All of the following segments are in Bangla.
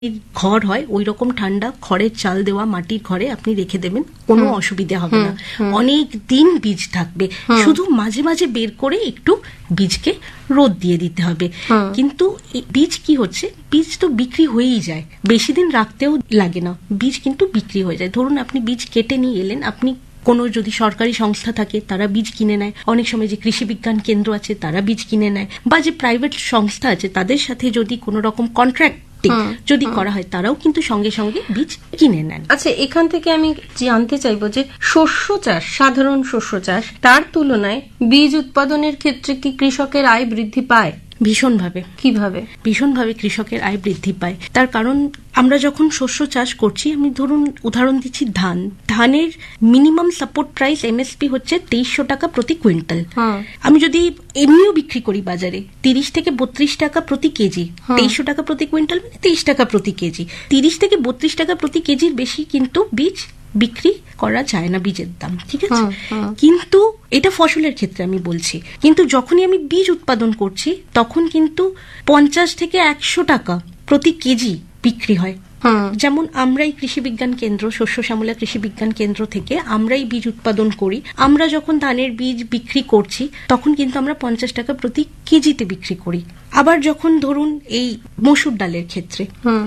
ঘর হয় ওই রকম ঠান্ডা খড়ের চাল দেওয়া মাটির ঘরে আপনি রেখে দেবেন, কোনো অসুবিধা হবে না, অনেক দিন বীজ থাকবে। শুধু মাঝে মাঝে বের করে একটু বীজকে রোদ দিয়ে দিতে হবে। কিন্তু বীজ কি হচ্ছে, বীজ তো বিক্রি হয়েই যায়, বেশি দিন রাখতেও লাগে না, বীজ কিন্তু বিক্রি হয়ে যায়। ধরুন আপনি বীজ কেটে নিয়ে এলেন, আপনি কোনো যদি সরকারি সংস্থা থাকে তারা বীজ কিনে নেয়, অনেক সময় যে কৃষি বিজ্ঞান কেন্দ্র আছে তারা বীজ কিনে নেয়, বা যে প্রাইভেট সংস্থা আছে তাদের সাথে যদি কোনো রকম কন্ট্রাক্ট যদি করা হয় তারাও কিন্তু সঙ্গে সঙ্গে বীজ কিনে নেন। আচ্ছা, এখান থেকে আমি জানতে চাইবো যে শস্য চাষ, সাধারণ শস্য চাষ, তার তুলনায় বীজ উৎপাদনের ক্ষেত্রে কি কৃষকের আয় বৃদ্ধি পায়? ভীষণভাবে। কিভাবে? ভীষণভাবে কৃষকের আয় বৃদ্ধি পায়। তার কারণ আমরা যখন শস্য চাষ করছি, আমি ধরুন উদাহরণ দিচ্ছি ধানের মিনিমাম সাপোর্ট প্রাইস এমএসপি হচ্ছে 2300 টাকা প্রতি কুইন্টাল। আমি যদি এমনিও বিক্রি করি বাজারে 30 থেকে 32 টাকা প্রতি কেজি, 2300 টাকা প্রতি কুইন্টাল মানে 23 টাকা প্রতি কেজি, 30 থেকে 32 টাকা প্রতি কেজির বেশি কিন্তু বীজ বিক্রি করা যায় না, বীজের দাম, ঠিক আছে? কিন্তু এটা ফসলের ক্ষেত্রে আমি বলছি। কিন্তু যখনই আমি বীজ উৎপাদন করছি তখন কিন্তু 50 থেকে 100 টাকা প্রতি কেজি বিক্রি হয়। যেমন আমরাই কৃষি বিজ্ঞান কেন্দ্র, শস্য শ্যামলা কৃষি বিজ্ঞান কেন্দ্র থেকে আমরাই বীজ উৎপাদন করি। আমরা যখন ধানের বীজ বিক্রি করছি তখন কিন্তু আমরা 50 টাকা প্রতি কেজিতে বিক্রি করি। আবার যখন ধরুন এই মসুর ডালের ক্ষেত্রে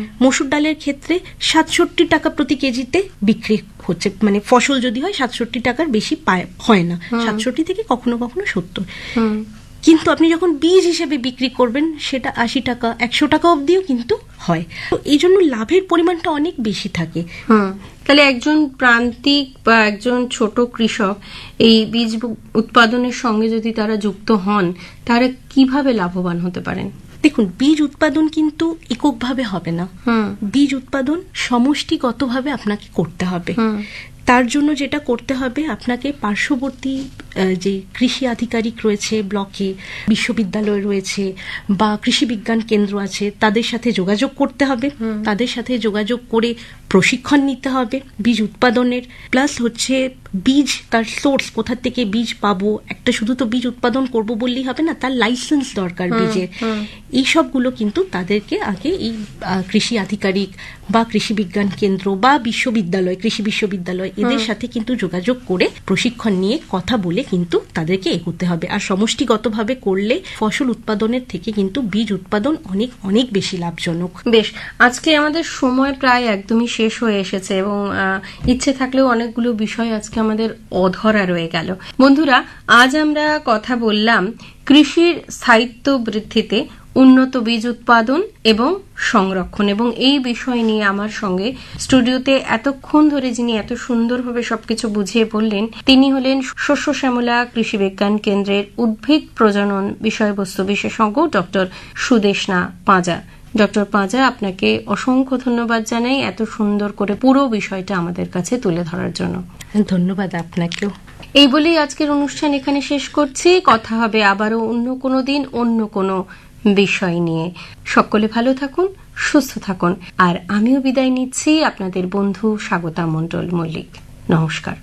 67 টাকা প্রতি কেজিতে বিক্রি হচ্ছে, মানে ফসল যদি হয় 67 টাকার বেশি হয় না, 67 থেকে কখনো কখনো 70। কিন্তু আপনি যখন বীজ হিসেবে বিক্রি করবেন সেটা 80 টাকা 100 টাকা অবধিও কিন্তু হয়। তো এই জন্য লাভের পরিমাণটা অনেক বেশি থাকে। তাহলে একজন প্রান্তিক বা একজন ছোট কৃষক এই বীজ উৎপাদনের সঙ্গে যদি তারা যুক্ত হন, তারা কিভাবে লাভবান হতে পারেন? দেখুন, বীজ উৎপাদন কিন্তু এককভাবে হবে না, বীজ উৎপাদন সমষ্টিগতভাবে আপনাকে করতে হবে। তার জন্য যেটা করতে হবে, আপনাকে পার্শ্ববর্তী যে কৃষি আধিকারিক রয়েছে ব্লকে, বিশ্ববিদ্যালয় রয়েছে বা কৃষি বিজ্ঞান কেন্দ্র আছে, তাদের সাথে যোগাযোগ করতে হবে। তাদের সাথে যোগাযোগ করে প্রশিক্ষণ নিতে হবে বীজ উৎপাদনের। প্লাস হচ্ছে বীজ, তার সোর্স, কোথা থেকে বীজ পাবো, একটা শুধু তো বীজ উৎপাদন করব বললেই হবে না, তার লাইসেন্স দরকার বীজের। এই সবগুলো কিন্তু তাদেরকে আগে এই কৃষি আধিকারিক বা কৃষি বিজ্ঞান কেন্দ্র বা বিশ্ববিদ্যালয়, কৃষি বিশ্ববিদ্যালয়, এদের সাথে কিন্তু যোগাযোগ করে প্রশিক্ষণ নিয়ে কথা বলে কিন্তু তাদেরকে এগোতে হবে। আর সমষ্টিগতভাবে করলে ফসল উৎপাদনের থেকে কিন্তু বীজ উৎপাদন অনেক অনেক বেশি লাভজনক। বেশ, আজকে আমাদের সময় প্রায় একদমই শেষ হয়ে এসেছে এবং ইচ্ছে থাকলেও অনেকগুলো বিষয় আজকে আমাদের অধরা রয়ে গেল। বন্ধুরা, আজ আমরা কথা বললাম কৃষির স্থায়িত্ব বৃদ্ধিতে উন্নত বীজ উৎপাদন এবং সংরক্ষণ, এবং এই বিষয় নিয়ে আমার সঙ্গে স্টুডিওতে এতক্ষণ ধরে যিনি এত সুন্দরভাবে সবকিছু বুঝিয়ে বললেন, তিনি হলেন শস্য শ্যামলা কৃষি বিজ্ঞান কেন্দ্রের উদ্ভিদ প্রজনন বিষয়বস্তু বিশেষজ্ঞ ডক্টর সুদেষ্ণা পাঁজা। ডক্টর পাঁজা, আপনাকে অসংখ্য ধন্যবাদ জানাই এত সুন্দর করে পুরো বিষয়টা আমাদের কাছে তুলে ধরার জন্য। ধন্যবাদ আপনাকেও। এই বলেই আজকের অনুষ্ঠান এখানে শেষ করছি। কথা হবে আবারও অন্য কোনো দিন অন্য কোনো বিষয় নিয়ে। সকলে ভালো থাকুন, সুস্থ থাকুন। আর আমিও বিদায় নিচ্ছি, আপনাদের বন্ধু স্বাগতা মণ্ডল মল্লিক। নমস্কার।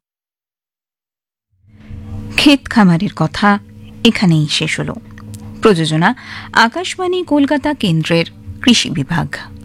ক্ষেত খামারের কথা এখানেই শেষ হলো। প্রযোজনা আকাশবাণী কলকাতা কেন্দ্রের কৃষি বিভাগ।